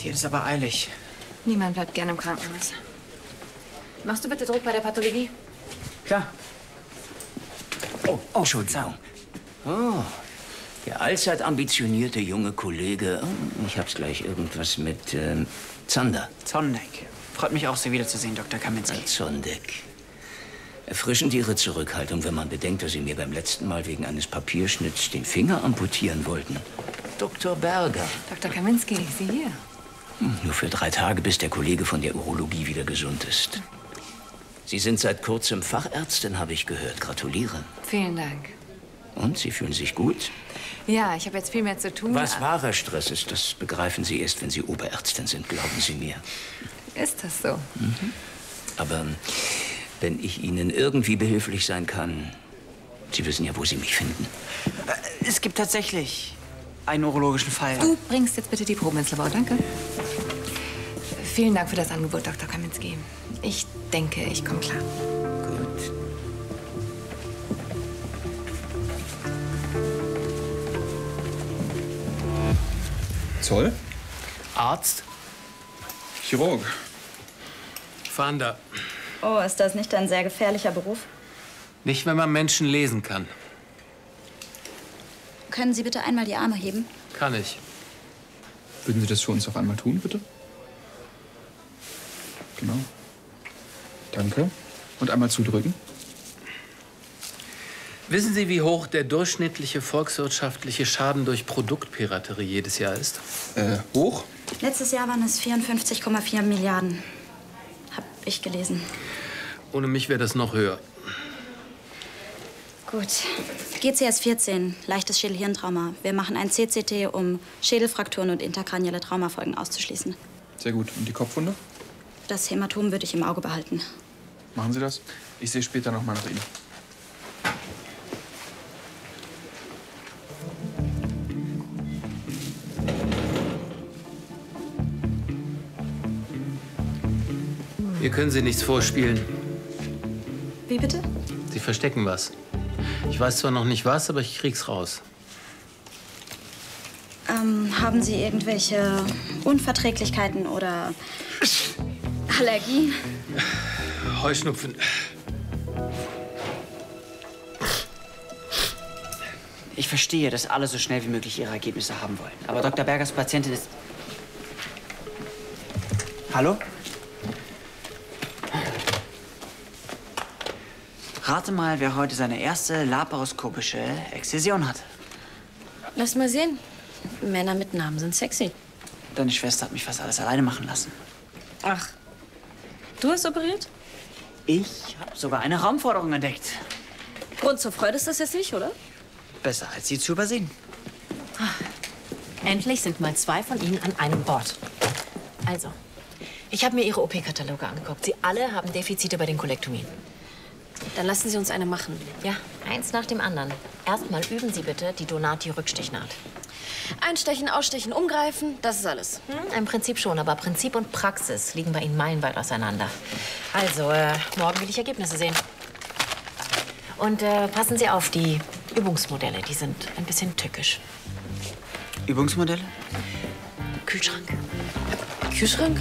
Dir ist aber eilig. Niemand bleibt gerne im Krankenhaus. Machst du bitte Druck bei der Pathologie? Klar. Oh, Entschuldigung. Oh, der allzeit ambitionierte junge Kollege. Ich hab's gleich irgendwas mit Zander. Zondek. Freut mich auch, Sie wiederzusehen, Dr. Kaminski. Zondek. Erfrischend Ihre Zurückhaltung, wenn man bedenkt, dass Sie mir beim letzten Mal wegen eines Papierschnitts den Finger amputieren wollten. Dr. Berger. Dr. Kaminski, Sie hier. Nur für 3 Tage, bis der Kollege von der Urologie wieder gesund ist. Sie sind seit kurzem Fachärztin, habe ich gehört. Gratuliere. Vielen Dank. Und, Sie fühlen sich gut? Ja, ich habe jetzt viel mehr zu tun. Was wahrer Stress ist, das begreifen Sie erst, wenn Sie Oberärztin sind, glauben Sie mir. Ist das so? Mhm. Aber wenn ich Ihnen irgendwie behilflich sein kann, Sie wissen ja, wo Sie mich finden. Es gibt tatsächlich einen urologischen Fall. Du bringst jetzt bitte die Proben ins Labor, danke. Vielen Dank für das Angebot, Dr. Kaminski. Ich denke, ich komme klar. Gut. Zoll? Arzt? Chirurg. Fahnder. Oh, ist das nicht ein sehr gefährlicher Beruf? Nicht, wenn man Menschen lesen kann. Können Sie bitte einmal die Arme heben? Kann ich. Würden Sie das für uns auf einmal tun, bitte? Genau. Danke. Und einmal zudrücken. Wissen Sie, wie hoch der durchschnittliche volkswirtschaftliche Schaden durch Produktpiraterie jedes Jahr ist? Hoch? Letztes Jahr waren es 54,4 Milliarden. Hab ich gelesen. Ohne mich wäre das noch höher. Gut. GCS 14, leichtes Schädelhirntrauma. Wir machen ein CCT, um Schädelfrakturen und interkranielle Traumafolgen auszuschließen. Sehr gut. Und die Kopfwunde? Das Hämatom würde ich im Auge behalten. Machen Sie das? Ich sehe später noch mal nach Ihnen. Hier können Sie nichts vorspielen. Wie bitte? Sie verstecken was. Ich weiß zwar noch nicht was, aber ich krieg's raus. Haben Sie irgendwelche Unverträglichkeiten oder Allergien? Heuschnupfen. Ich verstehe, dass alle so schnell wie möglich ihre Ergebnisse haben wollen. Aber Dr. Bergers Patientin ist... Hallo? Rate mal, wer heute seine erste laparoskopische Exzision hat. Lass mal sehen. Männer mit Namen sind sexy. Deine Schwester hat mich fast alles alleine machen lassen. Ach, du hast operiert? Ich habe sogar eine Raumforderung entdeckt. Grund zur Freude ist das jetzt nicht, oder? Besser, als sie zu übersehen. Endlich sind mal 2 von Ihnen an einem Bord. Also, ich habe mir Ihre OP-Kataloge angeguckt. Sie alle haben Defizite bei den Kolektomien. Dann lassen Sie uns eine machen. Ja, eins nach dem anderen. Erstmal üben Sie bitte die Donati-Rückstichnaht. Einstechen, ausstechen, umgreifen, das ist alles. Im Prinzip schon, aber Prinzip und Praxis liegen bei Ihnen meilenweit auseinander. Also, morgen will ich Ergebnisse sehen. Und passen Sie auf, die Übungsmodelle, die sind ein bisschen tückisch. Übungsmodelle? Kühlschrank. Kühlschrank?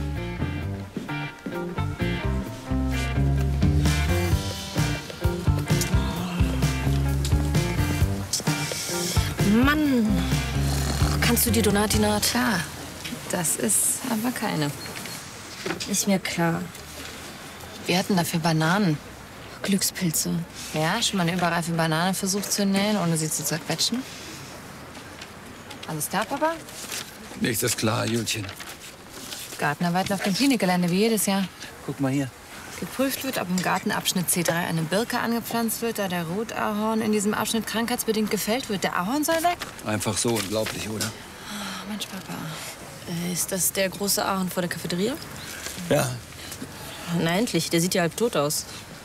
Mann, kannst du die Donati-Naht? Klar, das ist aber keine. Ist mir klar. Wir hatten dafür Bananen. Glückspilze. Ja, schon mal eine überreife Banane versucht zu nähen, ohne sie zu zerquetschen? Alles klar, Papa? Nichts ist klar, Julchen. Gartenarbeiten auf dem Klinikgelände, wie jedes Jahr. Guck mal hier. Geprüft wird, ob im Gartenabschnitt C3 eine Birke angepflanzt wird, da der Rotahorn in diesem Abschnitt krankheitsbedingt gefällt wird. Der Ahorn soll weg. Einfach so, unglaublich, oder? Oh, Mensch, Papa. Ist das der große Ahorn vor der Cafeteria? Ja. Na endlich, der sieht ja halb tot aus.